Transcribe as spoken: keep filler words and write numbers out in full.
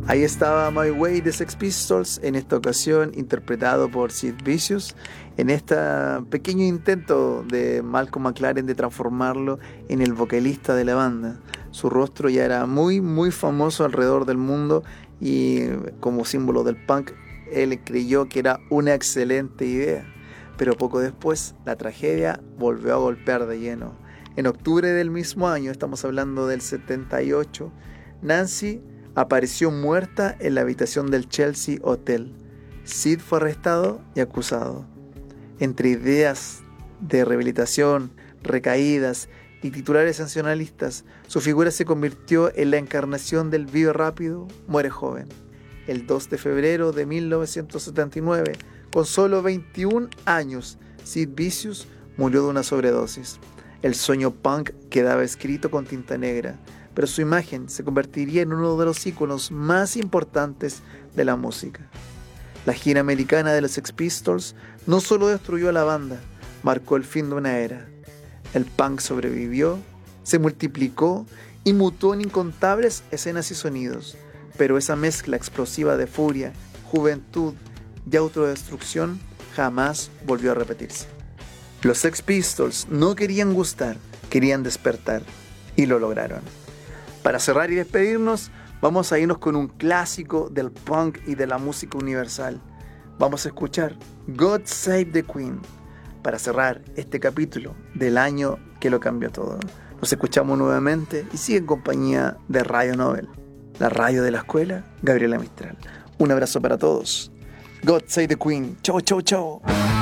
Ahí estaba My Way de Sex Pistols, en esta ocasión interpretado por Sid Vicious, en este pequeño intento de Malcolm McLaren de transformarlo en el vocalista de la banda. Su rostro ya era muy muy famoso alrededor del mundo y como símbolo del punk, él creyó que era una excelente idea. Pero poco después, la tragedia volvió a golpear de lleno. En octubre del mismo año, estamos hablando del setenta y ocho, Nancy apareció muerta en la habitación del Chelsea Hotel. Sid fue arrestado y acusado. Entre ideas de rehabilitación, recaídas y titulares sensacionalistas, su figura se convirtió en la encarnación del vive rápido, muere joven. El dos de febrero de mil novecientos setenta y nueve, con solo veintiún años, Sid Vicious murió de una sobredosis. El sueño punk quedaba escrito con tinta negra, pero su imagen se convertiría en uno de los íconos más importantes de la música. La gira americana de los Sex Pistols no solo destruyó a la banda, marcó el fin de una era. El punk sobrevivió, se multiplicó y mutó en incontables escenas y sonidos, pero esa mezcla explosiva de furia, juventud y autodestrucción jamás volvió a repetirse. Los Sex Pistols no querían gustar, querían despertar, y lo lograron. Para cerrar y despedirnos, vamos a irnos con un clásico del punk y de la música universal. Vamos a escuchar God Save the Queen para cerrar este capítulo del año que lo cambió todo. Nos escuchamos nuevamente y sigue en compañía de Radio Nobel, la radio de la escuela Gabriela Mistral. Un abrazo para todos. God Save the Queen. Chau, chau, chau.